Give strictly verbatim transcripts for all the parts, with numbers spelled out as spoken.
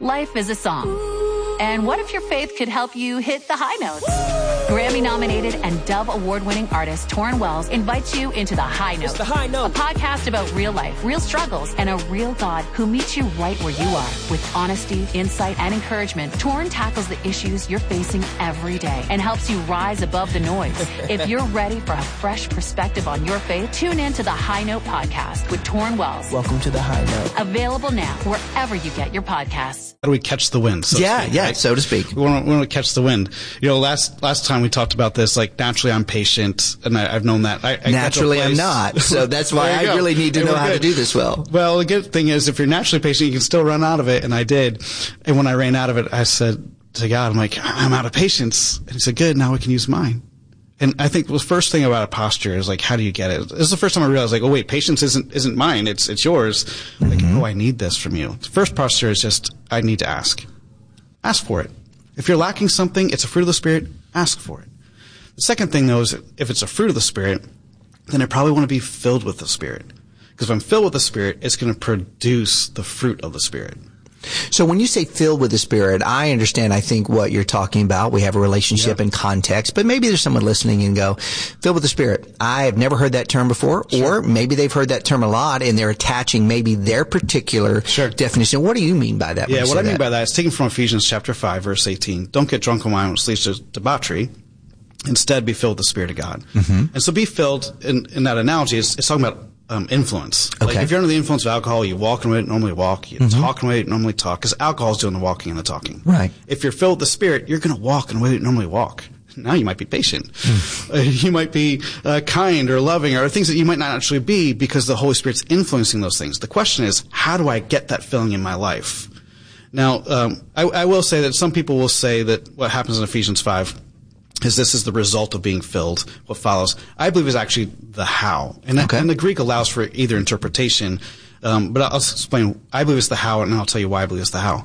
Life is a song. And what if your faith could help you hit the high notes? Grammy-nominated and Dove Award-winning artist Torrin Wells invites you into The High Note. It's The High Note. A podcast about real life, real struggles, and a real God who meets you right where you are. With honesty, insight, and encouragement, Torrin tackles the issues you're facing every day and helps you rise above the noise. If you're ready for a fresh perspective on your faith, tune in to The High Note podcast with Torrin Wells. Welcome to The High Note. Available now wherever you get your podcasts. How do we catch the wind? So yeah, to speak, yeah, right? so to speak. We want, to, we want to catch the wind. You know, last last time we talked about this, like naturally I'm patient, and I, I've known that. I, I naturally I'm not, so that's why I really need to and know how good. to do this well. Well, the good thing is if you're naturally patient, you can still run out of it, and I did. And when I ran out of it, I said to God, I'm like, I'm out of patience. And he said, good, now we can use mine. And I think the first thing about a posture is like, how do you get it? This is the first time I realized, like, oh wait, patience isn't isn't mine. It's it's yours. Like, mm-hmm. oh, I need this from you. The first posture is just, I need to ask. Ask for it. If you're lacking something, it's a fruit of the Spirit, ask for it. The second thing, though, is if it's a fruit of the Spirit, then I probably want to be filled with the Spirit. Because if I'm filled with the Spirit, it's going to produce the fruit of the Spirit. So when you say filled with the Spirit, I understand, I think, what you're talking about. We have a relationship yeah. and context, but maybe there's someone listening and go, filled with the Spirit. I have never heard that term before, sure. or maybe they've heard that term a lot and they're attaching maybe their particular sure. definition. What do you mean by that? Yeah, what I mean that? by that is taken from Ephesians chapter five, verse eighteen. Don't get drunk on wine, which leads to debauchery. Instead, be filled with the Spirit of God. Mm-hmm. And so be filled, in, in that analogy, it's, it's talking about Um, influence. Okay. Like if you're under the influence of alcohol, you walk in the way you normally walk. You mm-hmm. talk in the way you normally talk. Because alcohol is doing the walking and the talking. Right. If you're filled with the Spirit, you're going to walk in the way you normally walk. Now you might be patient. Mm. Uh, you might be uh, kind or loving or things that you might not actually be because the Holy Spirit's influencing those things. The question is, how do I get that filling in my life? Now, um, I, I will say that some people will say that what happens in Ephesians five is this is the result of being filled, what follows. I believe is actually the how. And, okay. and the Greek allows for either interpretation, um, but I'll explain. I believe it's the how, and I'll tell you why I believe it's the how.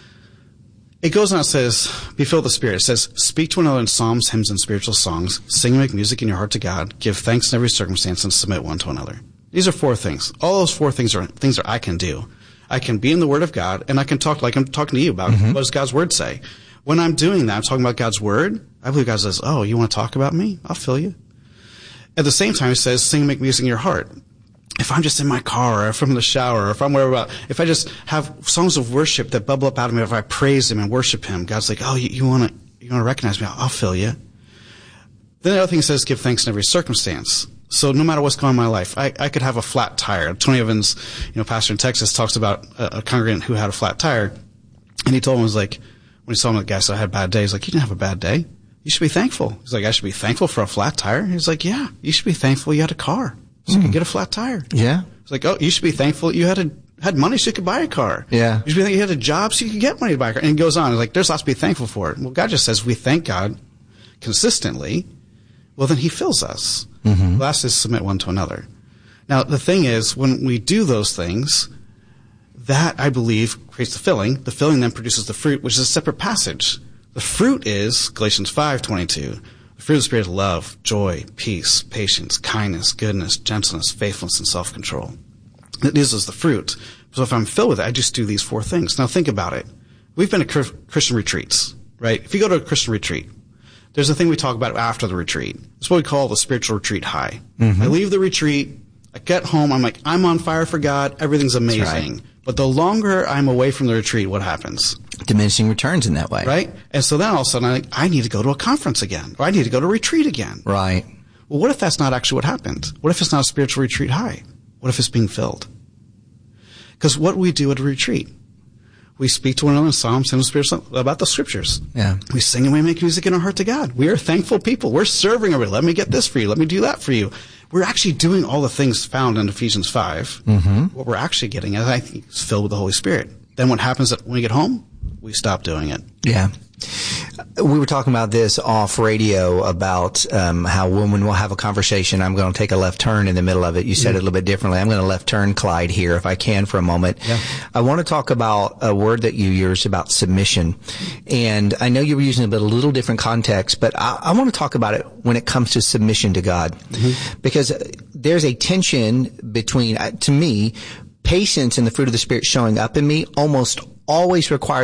It goes on and says, be filled with the Spirit. It says, speak to one another in psalms, hymns, and spiritual songs. Sing and make music in your heart to God. Give thanks in every circumstance and submit one to another. These are four things. All those four things are things that I can do. I can be in the Word of God, and I can talk like I'm talking to you about mm-hmm. what does God's Word say. When I'm doing that, I'm talking about God's Word. I believe God says, oh, you want to talk about me? I'll fill you. At the same time, it says, sing and make music in your heart. If I'm just in my car or if I'm in the shower or if I'm wherever about, if I just have songs of worship that bubble up out of me, if I praise Him and worship Him, God's like, oh, you, you want to you want to recognize me? I'll, I'll fill you. Then the other thing says, give thanks in every circumstance. So no matter what's going on in my life, I, I could have a flat tire. Tony Evans, you know, pastor in Texas, talks about a, a congregant who had a flat tire. And he told him, he was like, when he saw him, the guy said, I had a bad day. He's like, you didn't have a bad day. You should be thankful. He's like, I should be thankful for a flat tire? He's like, yeah, you should be thankful you had a car so mm. you could get a flat tire. Yeah. He's like, oh, you should be thankful you had a, had money so you could buy a car. Yeah. You should be thankful you had a job so you could get money to buy a car. And he goes on. He's like, there's lots to be thankful for. Well, God just says we thank God consistently. Well, then He fills us. Mm-hmm. Last is submit one to another. Now, the thing is, when we do those things, that, I believe, creates the filling. The filling then produces the fruit, which is a separate passage. The fruit is Galatians five twenty-two. The fruit of the Spirit is love, joy, peace, patience, kindness, goodness, gentleness, faithfulness, and self-control. It is the fruit. So if I'm filled with it, I just do these four things. Now think about it. We've been to Christian retreats, right? If you go to a Christian retreat, there's a thing we talk about after the retreat. It's what we call the spiritual retreat high. Mm-hmm. I leave the retreat, I get home, I'm like, I'm on fire for God, everything's amazing. Right. But the longer I'm away from the retreat, what happens? Diminishing returns in that way. Right? And so then all of a sudden, I'm like, I need to go to a conference again. Or I need to go to a retreat again. Right. Well, what if that's not actually what happened? What if it's not a spiritual retreat high? What if it's being filled? Because what we do at a retreat, we speak to one another in psalms, hymns, spiritual about the scriptures. Yeah. We sing and we make music in our heart to God. We are thankful people. We're serving everybody. Let me get this for you. Let me do that for you. We're actually doing all the things found in Ephesians five. Mm-hmm. What we're actually getting is, I think, is filled with the Holy Spirit. Then what happens when we get home? We stop doing it. Yeah. We were talking about this off radio about um, how when we'll have a conversation, I'm going to take a left turn in the middle of it. You said mm-hmm. it a little bit differently. I'm going to left turn Clyde here if I can for a moment. Yeah. I want to talk about a word that you use about submission. And I know you were using it in a little different context, but I, I want to talk about it when it comes to submission to God. Mm-hmm. Because there's a tension between, uh, to me, patience and the fruit of the Spirit showing up in me almost always requires